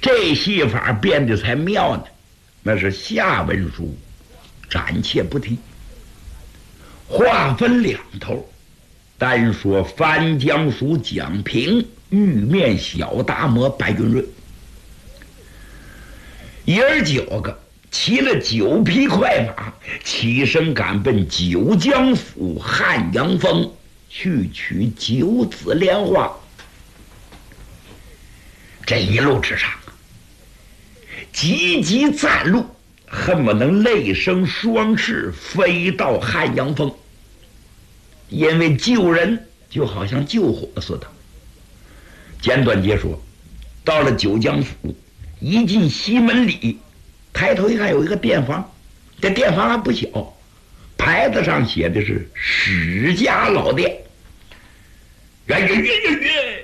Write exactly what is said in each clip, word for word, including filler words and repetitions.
这戏法变得才妙呢。那是下文书，暂且不提。话分两头，单说翻江署蒋平玉面小达摩白云瑞，爷儿九个骑了九匹快马，起身赶奔九江府汉阳峰去取九子莲花。这一路之上，急急赞路，恨不能泪生双翅飞到汉阳峰。因为救人就好像救火似的。简短截说，到了九江府，一进西门里，抬头一看有一个店房，这店房还不小，牌子上写的是史家老店。呀呀呀呀呀！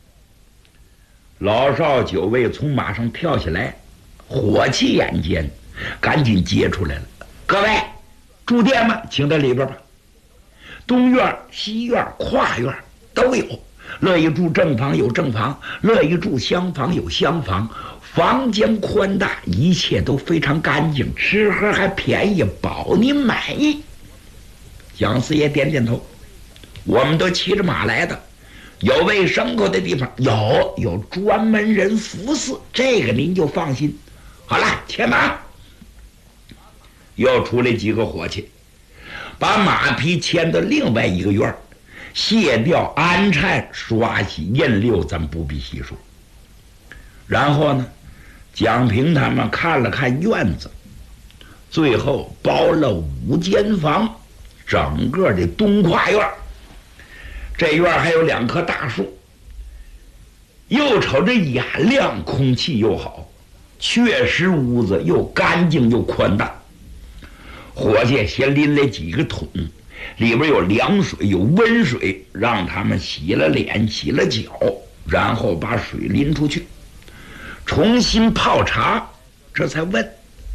老少九位从马上跳下来，火气眼尖，赶紧接出来了。各位住店吗？请到里边吧。东院、西院、跨院都有，乐意住正房有正房，乐意住厢房有厢房，房间宽大，一切都非常干净，吃喝还便宜，保您满意。蒋四爷点点头，我们都骑着马来的，有喂牲口的地方，有有专门人服侍，这个您就放心。好了，牵马。又出来几个伙计，把马匹牵到另外一个院儿，卸掉鞍颤，刷洗印溜，咱不必细说。然后呢，蒋平他们看了看院子，最后包了五间房，整个的东跨院，这院还有两棵大树，又瞅着眼亮，空气又好，确实屋子又干净又宽大。伙计先拎来几个桶，里边有凉水有温水，让他们洗了脸洗了脚，然后把水拎出去重新泡茶，这才问：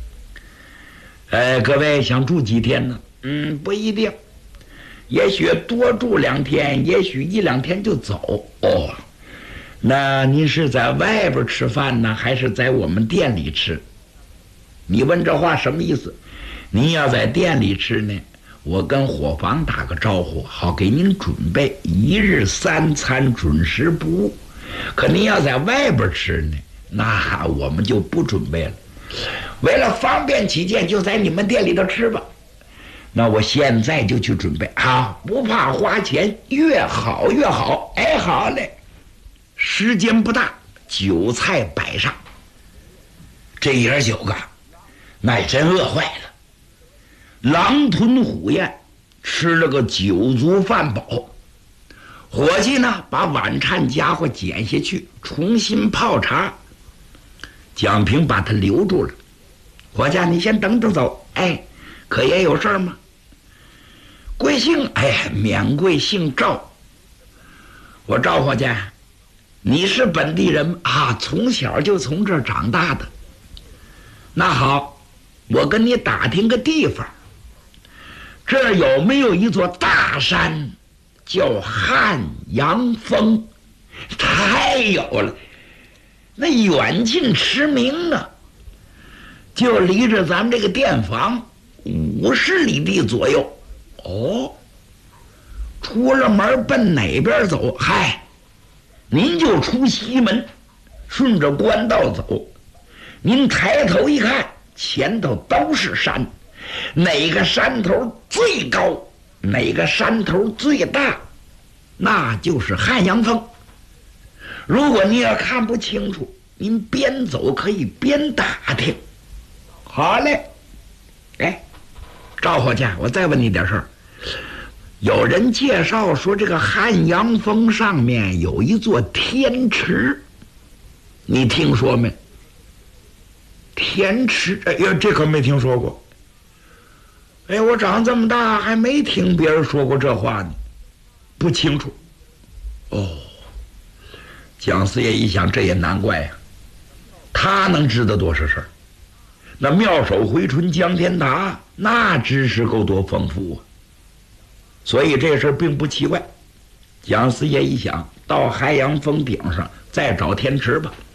呃，各位想住几天呢？嗯，不一定，也许多住两天，也许一两天就走。哦，那您是在外边吃饭呢，还是在我们店里吃？你问这话什么意思？您要在店里吃呢，我跟伙房打个招呼，好给您准备一日三餐，准时不误。可您要在外边吃呢，那我们就不准备了。为了方便起见，就在你们店里头吃吧。那我现在就去准备啊，不怕花钱，越好越好。哎，好嘞。时间不大，酒菜摆上，这爷九个那真饿坏了。狼吞虎咽，吃了个酒足饭饱。伙计呢，把晚餐家伙捡下去，重新泡茶。蒋平把他留住了。伙计，你先等等走。哎，可爷有事吗？贵姓？哎，免贵姓赵。我赵伙计，你是本地人啊？从小就从这儿长大的。那好，我跟你打听个地方。这儿有没有一座大山叫汉阳峰？太有了，那远近驰名啊，就离着咱们这个店房五十里地左右。哦，出了门奔哪边走？嗨，您就出西门，顺着官道走，您抬头一看，前头都是山，哪个山头最高，哪个山头最大，那就是汉阳峰。如果你要看不清楚，您边走可以边打听。好嘞。哎，赵伙计，我再问你点事儿。有人介绍说，这个汉阳峰上面有一座天池，你听说没？天池？哎呀，这可没听说过。哎，我长这么大还没听别人说过这话呢，不清楚。哦，蒋四爷一想，这也难怪呀、啊，他能知道多少事儿？那妙手回春江天达，那知识够多丰富啊！所以这事儿并不奇怪。蒋四爷一想，到汉阳峰顶上再找天池吧。